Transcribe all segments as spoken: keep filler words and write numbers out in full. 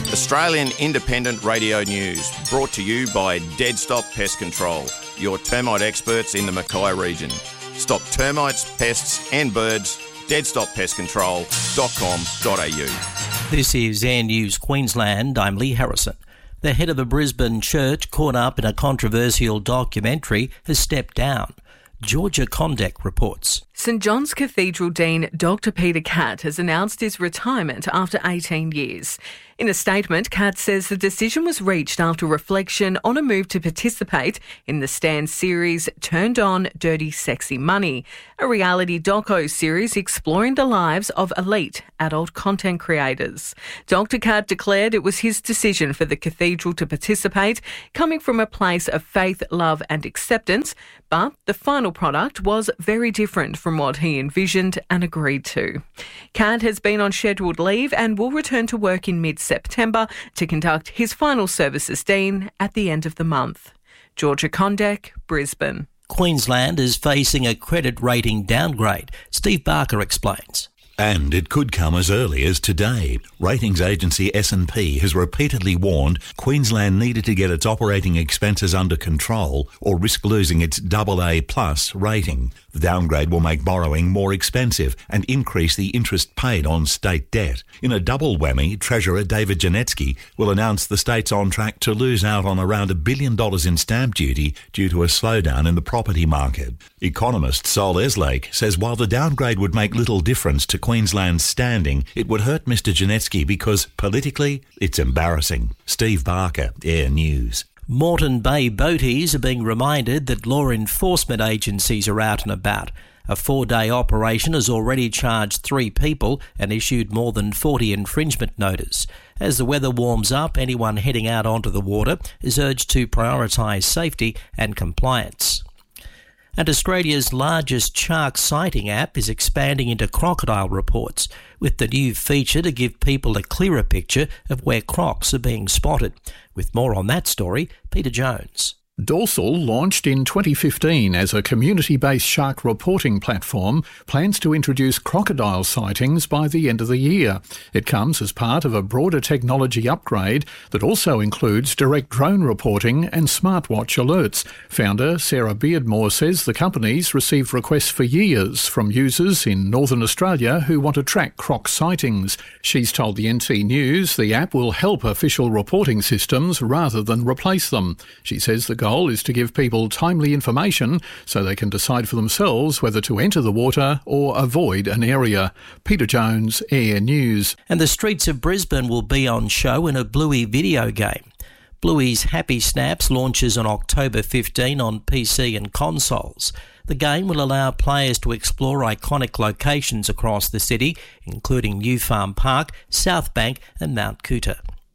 Australian Independent Radio News, brought to you by Dead Stop Pest Control, your termite experts in the Mackay region. Stop termites, pests and birds. dead stop pest control dot com dot a u. This is Air News Queensland. I'm Lee Harrison. The head of a Brisbane church caught up in a controversial documentary has stepped down. Georgia Condek reports. St John's Cathedral Dean Doctor Peter Catt has announced his retirement after eighteen years. In a statement, Catt says the decision was reached after reflection on a move to participate in the Stan series Turned On Dirty Sexy Money, a reality doco series exploring the lives of elite adult content creators. Doctor Catt declared it was his decision for the cathedral to participate, coming from a place of faith, love and acceptance, but the final product was very different from what he envisioned and agreed to. Catt has been on scheduled leave and will return to work in mid-September to conduct his final service as Dean at the end of the month. Georgia Condek, Brisbane. Queensland is facing a credit rating downgrade. Steve Barker explains. And it could come as early as today. Ratings agency S and P has repeatedly warned Queensland needed to get its operating expenses under control or risk losing its double A plus rating. The downgrade will make borrowing more expensive and increase the interest paid on state debt. In a double whammy, Treasurer David Janetsky will announce the state's on track to lose out on around a billion dollars in stamp duty due to a slowdown in the property market. Economist Sol Eslake says while the downgrade would make little difference to Queensland's standing, it would hurt Mr Janetsky because, politically, it's embarrassing. Steve Barker, Air News. Moreton Bay boaties are being reminded that law enforcement agencies are out and about. A four-day operation has already charged three people and issued more than forty infringement notices. As the weather warms up, anyone heading out onto the water is urged to prioritise safety and compliance. And Australia's largest shark sighting app is expanding into crocodile reports, with the new feature to give people a clearer picture of where crocs are being spotted. With more on that story, Peter Jones. Dorsal, launched in twenty fifteen as a community-based shark reporting platform, plans to introduce crocodile sightings by the end of the year. It comes as part of a broader technology upgrade that also includes direct drone reporting and smartwatch alerts. Founder Sarah Beardmore says the company's received requests for years from users in Northern Australia who want to track croc sightings. She's told the N T News the app will help official reporting systems rather than replace them. She says the goal is to give people timely information so they can decide for themselves whether to enter the water or avoid an area. Peter Jones, Air News. And the streets of Brisbane will be on show in a Bluey video game. Bluey's Happy Snaps launches on October fifteenth on P C and consoles. The game will allow players to explore iconic locations across the city, including New Farm Park, South Bank and Mount Coot-tha.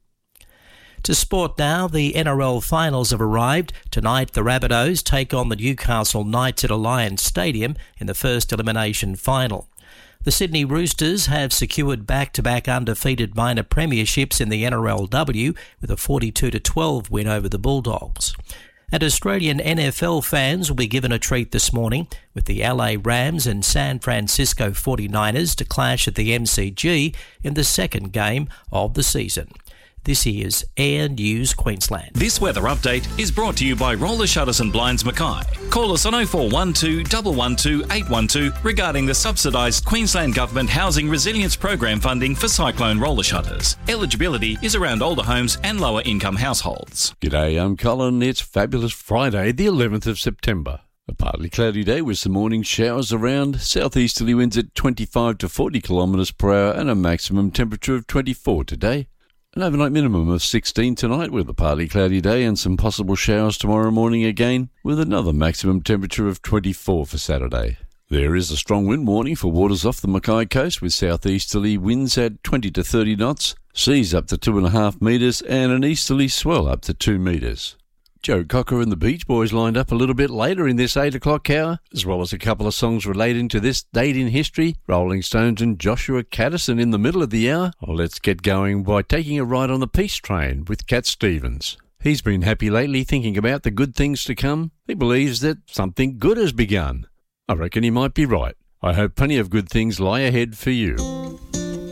To sport now, the N R L finals have arrived. Tonight, the Rabbitohs take on the Newcastle Knights at Alliance Stadium in the first elimination final. The Sydney Roosters have secured back-to-back undefeated minor premierships in the N R L W with a forty-two to twelve win over the Bulldogs. And Australian N F L fans will be given a treat this morning with the L A Rams and San Francisco forty-niners to clash at the M C G in the second game of the season. This is Air News Queensland. This weather update is brought to you by Roller Shutters and Blinds Mackay. Call us on oh four one two, one one two, eight one two regarding the subsidised Queensland Government Housing Resilience Program funding for cyclone roller shutters. Eligibility is around older homes and lower income households. G'day, I'm Colin. It's fabulous Friday, the eleventh of September. A partly cloudy day with some morning showers around, southeasterly winds at twenty-five to forty kilometres per hour and a maximum temperature of twenty-four today. An overnight minimum of sixteen tonight with a partly cloudy day and some possible showers tomorrow morning again, with another maximum temperature of twenty-four for Saturday. There is a strong wind warning for waters off the Mackay coast with southeasterly winds at twenty to thirty knots, seas up to two and a half metres and an easterly swell up to two metres. Joe Cocker and the Beach Boys lined up a little bit later in this eight o'clock hour, as well as a couple of songs relating to this date in history, Rolling Stones and Joshua Caddison in the middle of the hour. Well, let's get going by taking a ride on the Peace Train with Cat Stevens. He's been happy lately thinking about the good things to come. He believes that something good has begun. I reckon he might be right. I hope plenty of good things lie ahead for you.